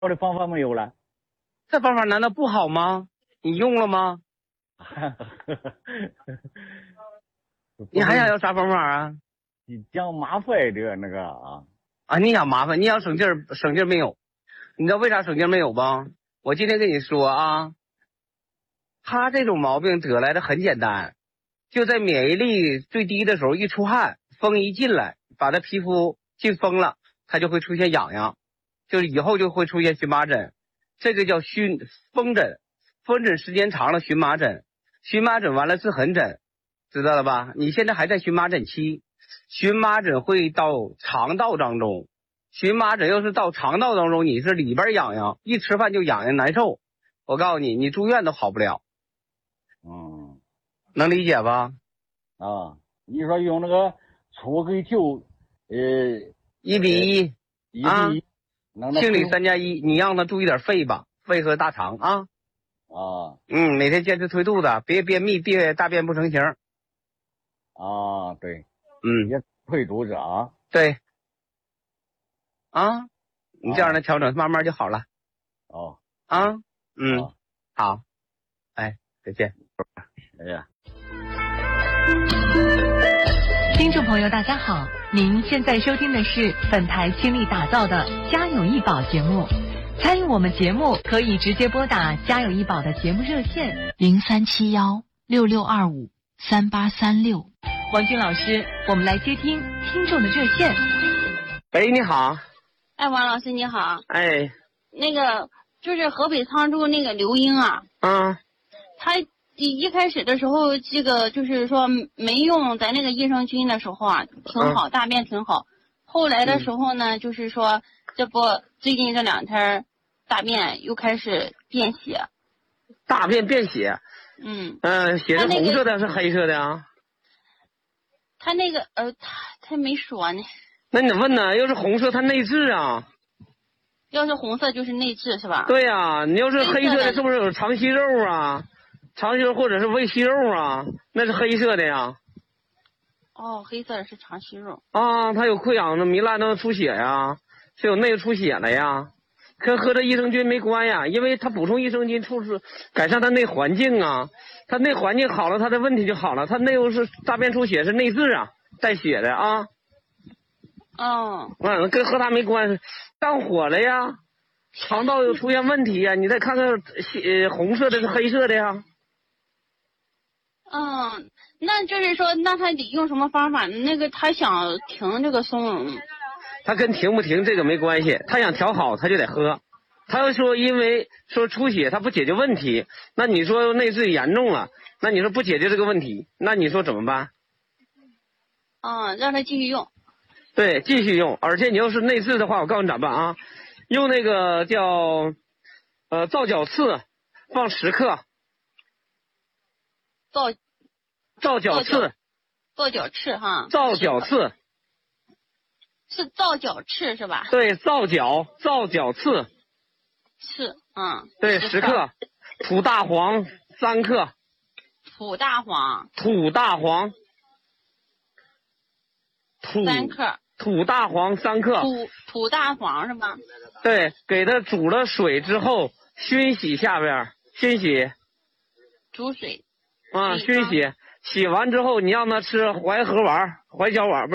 我的方法没有了。 这方法难道不好吗？你用了吗？你还想要啥方法啊？ 你讲麻烦这那个啊。 啊，你想麻烦，你想省劲儿，省劲儿没有？你知道为啥省劲儿没有吧？我今天跟你说啊，他这种毛病得来的很简单，就在免疫力最低的时候，一出汗，风一进来，把他皮肤进风了，他就会出现痒痒，就是以后就会出现荨麻疹，这个叫风疹，风疹时间长了荨麻疹，荨麻疹完了是痕疹，知道了吧？你现在还在荨麻疹期，荨麻疹会到肠道当中，荨麻疹要是到肠道当中，你是里边痒痒，一吃饭就痒痒难受，我告诉你，你住院都好不了。能理解吧？ 啊，你说用那个醋跟酒 1:1啊，清理3+1，你让他注意点肺吧，肺和大肠啊。每天坚持推肚子，别便秘，别大便不成形。 对。 也推肚子啊。 对。啊，你这样的调整，慢慢就好了。好。哎，再见。 哎呀。 听众朋友大家好，您现在收听的是本台倾力打造的家有医保节目。参与我们节目可以直接拨打家有医保的节目热线 037166253836。 王军老师，我们来接听听众的热线。 喂，你好。 哎，王老师你好。 哎， 那个就是河北沧州那个刘英啊。他一开始的时候，这个就是说没用咱那个益生菌的时候啊，挺好，大便挺好。后来的时候呢，就是说这不最近这2天，大便又开始便血。 大便便血？血是红色的，是黑色的啊？ 他那个他没说呢。 那你得问呢，要是红色，他内痔啊。 要是红色就是内痔是吧？ 对呀，你要是黑色的，是不是有肠息肉啊？肠息肉或者是胃息肉啊，那是黑色的呀。 黑色的是肠息肉啊，它有溃疡的糜烂的出血呀，是有内出血了呀，跟喝这益生菌没关呀，因为它补充益生菌改善它内环境啊，它内环境好了，它的问题就好了。它内又是大便出血，是内痔啊，带血的啊。跟喝它没关系，上火了呀，肠道又出现问题呀，你再看看红色的是黑色的呀。 那就是说，那他得用什么方法呢？那个他想停这个松茸， 他跟停不停这个没关系，他想调好他就得喝。他要说因为说出血他不解决问题，那你说内痔严重了，那你说不解决这个问题，那你说怎么办？ 让他继续用。 对，继续用，而且你要是内痔的话，我告诉你咋办啊？用那个叫皂角刺，放10克。皂角刺。 皂角刺哈。 皂角刺。 是皂角刺是吧？ 对，皂角刺。 刺， 对，10克。土大黄3克。 土大黄3克。 土大黄3克。 土大黄是吧？ 对，给它煮了水之后熏洗下边，熏洗。 煮水。 熏洗，洗完之后你让他吃怀角丸。怀角丸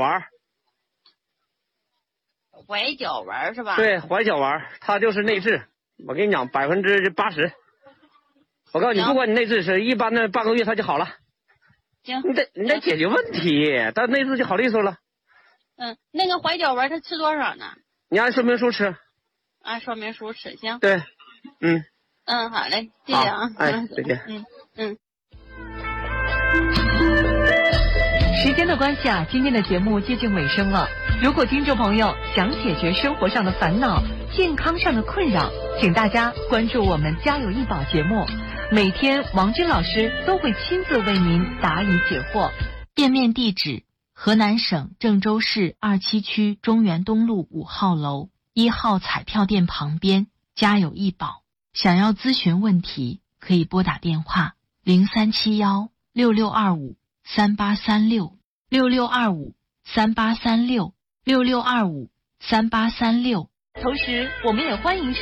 是吧？对，怀角丸，它就是内痔。我跟你讲，80%。我告诉你，不管你内痔是一般的半个月它就好了。 行， 你得解决问题，但内痔就好利索了。 那个怀角丸它吃多少呢？ 你按说明书吃。 按说明书吃，行。 对， 好嘞，谢谢啊。 再见。 时间的关系啊，今天的节目接近尾声了。如果听众朋友想解决生活上的烦恼、健康上的困扰，请大家关注我们家有医保节目，每天王军老师都会亲自为您答疑解惑。 店面地址：河南省郑州市27区中原东路5号楼1号彩票店旁边，家有医保。想要咨询问题，可以拨打电话0371662538366625383666253836。 同时，我们也欢迎